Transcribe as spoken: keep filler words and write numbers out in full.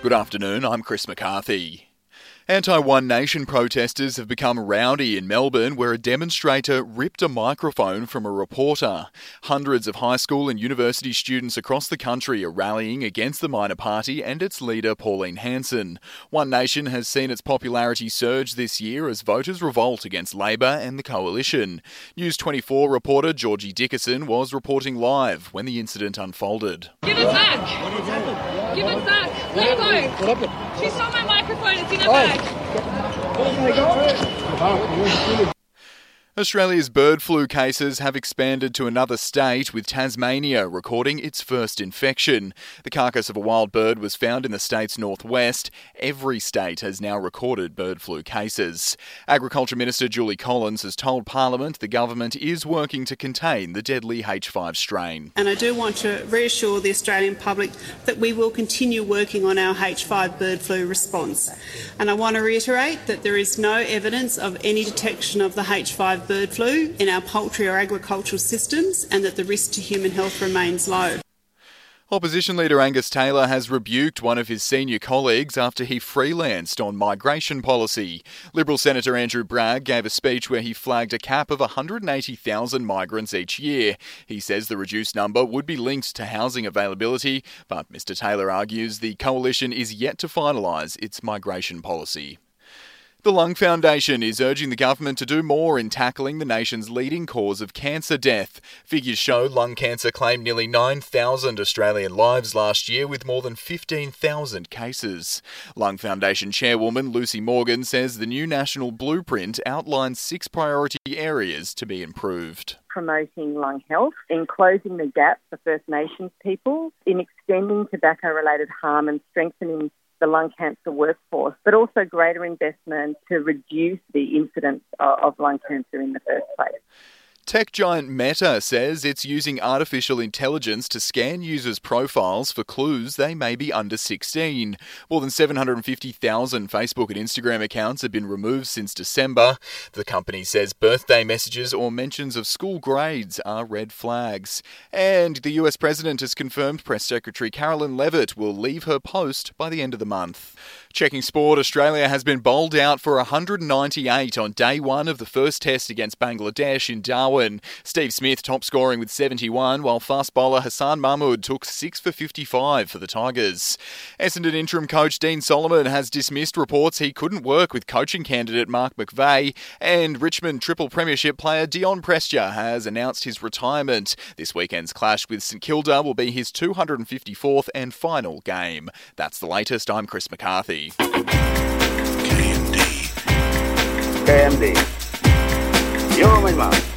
Good afternoon, I'm Chris McCarthy. Anti-One Nation protesters have become rowdy in Melbourne, where a demonstrator ripped a microphone from a reporter. Hundreds of high school and university students across the country are rallying against the minor party and its leader, Pauline Hanson. One Nation has seen its popularity surge this year as voters revolt against Labor and the Coalition. News twenty-four reporter Georgie Dickerson was reporting live when the incident unfolded. Give it back! Give it back! Let go! What happened? She stole my microphone, it's in her bag. Australia's bird flu cases have expanded to another state, with Tasmania recording its first infection. The carcass of a wild bird was found in the state's northwest. Every state has now recorded bird flu cases. Agriculture Minister Julie Collins has told Parliament the government is working to contain the deadly H five strain. And I do want to reassure the Australian public that we will continue working on our H five bird flu response. And I want to reiterate that there is no evidence of any detection of the H five bird flu in our poultry or agricultural systems, and that the risk to human health remains low. Opposition leader Angus Taylor has rebuked one of his senior colleagues after he freelanced on migration policy. Liberal Senator Andrew Bragg gave a speech where he flagged a cap of one hundred eighty thousand migrants each year. He says the reduced number would be linked to housing availability, but Mr Taylor argues the coalition is yet to finalise its migration policy. The Lung Foundation is urging the government to do more in tackling the nation's leading cause of cancer death. Figures show lung cancer claimed nearly nine thousand Australian lives last year, with more than fifteen thousand cases. Lung Foundation chairwoman Lucy Morgan says the new national blueprint outlines six priority areas to be improved. Promoting lung health, in closing the gap for First Nations people, in extending tobacco-related harm and strengthening the lung cancer workforce, but also greater investment to reduce the incidence of lung cancer in the first place. Tech giant Meta says it's using artificial intelligence to scan users' profiles for clues they may be under sixteen. More than seven hundred fifty thousand Facebook and Instagram accounts have been removed since December. The company says birthday messages or mentions of school grades are red flags. And the U S President has confirmed Press Secretary Carolyn Levitt will leave her post by the end of the month. Checking sport, Australia has been bowled out for one hundred ninety-eight on day one of the first test against Bangladesh in Darwin. Steve Smith top scoring with seventy-one, while fast bowler Hassan Mahmood took six for fifty-five for the Tigers. Essendon interim coach Dean Solomon has dismissed reports he couldn't work with coaching candidate Mark McVeigh, and Richmond triple premiership player Dion Prestia has announced his retirement. This weekend's clash with St Kilda will be his two hundred fifty-fourth and final game. That's the latest. I'm Chris McCarthy. K M D. K M D. You're my mum.